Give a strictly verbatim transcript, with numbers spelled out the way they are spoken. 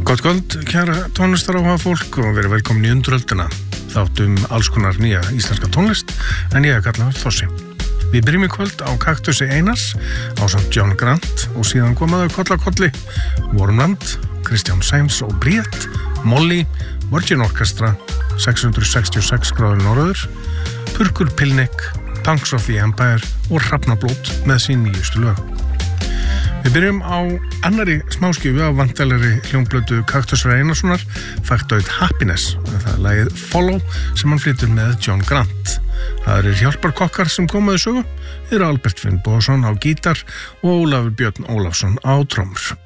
Gott kvöld, kæra tónlistaráhuga fólk og verið velkomin í Undröldina. Þáttum alls konar nýja íslenska tónlist, en ég er kallaður Þossi. Við byrjum í kvöld á Kaktusi Einars ásamt John Grant og síðan komaðu kollakolli Wormland, Kristján Sæms og Bríett, Molly, Virgin Orchestra, sex hundruð sextíu og sex gráður norður, Purkur Pilnik, Punks of the Empire og Hrafnablót með sín nýjustu lög. Við byrjum á annari smáskjöfu af vandalegri hljómplötu Kaktusar Einarssonar, Factoid Happiness, það er lagið Follow sem hann flytur með John Grant. Það eru hjálparkokkar sem komaðu sögu, eru Albert Finnbogason á gítar og Ólafur Björn Ólafsson á trommur.